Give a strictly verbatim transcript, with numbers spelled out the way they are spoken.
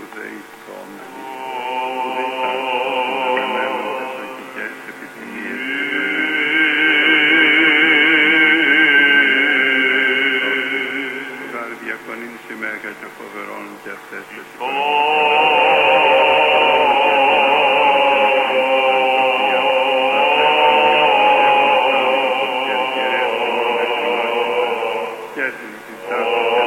δεηθόμενοι, που δεν τάξουν να αναμένουν τις οικικές επιθυμίες του γάρ διακονήν σημαίκα και φοβερών και αυτές τις υπηρεσίες.